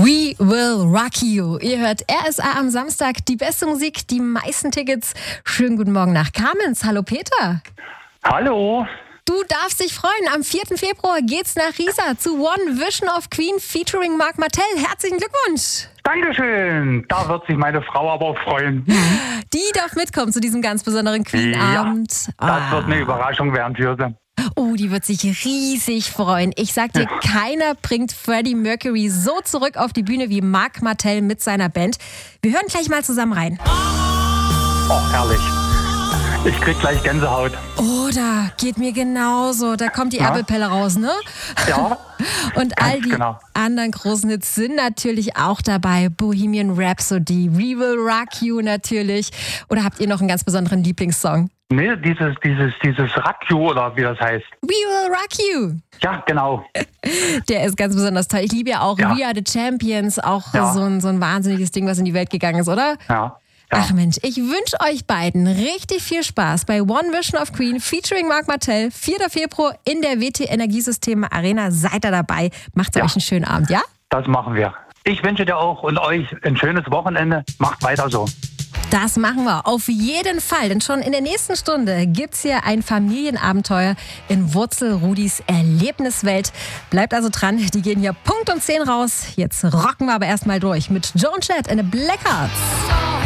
We Will Rock You. Ihr hört RSA am Samstag, die beste Musik, die meisten Tickets. Schönen guten Morgen nach Kamenz. Hallo Peter. Hallo. Du darfst dich freuen. Am 4. Februar geht's nach Riesa zu One Vision of Queen featuring Marc Martel. Herzlichen Glückwunsch. Dankeschön. Da wird sich meine Frau aber freuen. Die darf mitkommen zu diesem ganz besonderen Queen-Abend. Das wird eine Überraschung werden für sie. Oh, die wird sich riesig freuen. Ich sag dir, keiner bringt Freddie Mercury so zurück auf die Bühne wie Marc Martel mit seiner Band. Wir hören gleich mal zusammen rein. Oh, herrlich. Ich krieg gleich Gänsehaut. Oder geht mir genauso. Da kommt die Erbelpelle raus, ne? Ja. Und all die anderen großen Hits sind natürlich auch dabei. Bohemian Rhapsody, We Will Rock You natürlich. Oder habt ihr noch einen ganz besonderen Lieblingssong? Nee, dieses Rock You oder wie das heißt. We Will Rock You. Ja, genau. Der ist ganz besonders toll. Ich liebe ja auch We Are the Champions, auch so ein wahnsinniges Ding, was in die Welt gegangen ist, oder? Ja. Ach Mensch, ich wünsche euch beiden richtig viel Spaß bei One Vision of Queen featuring Marc Martel. 4. Februar in der WT Energiesysteme Arena. Seid ihr dabei? Macht euch einen schönen Abend, ja? Das machen wir. Ich wünsche dir auch und euch ein schönes Wochenende. Macht weiter so. Das machen wir auf jeden Fall, denn schon in der nächsten Stunde gibt's hier ein Familienabenteuer in Wurzel-Rudis Erlebniswelt. Bleibt also dran, die gehen hier Punkt um 10 raus. Jetzt rocken wir aber erstmal durch mit Joan Jett and the Blackhearts.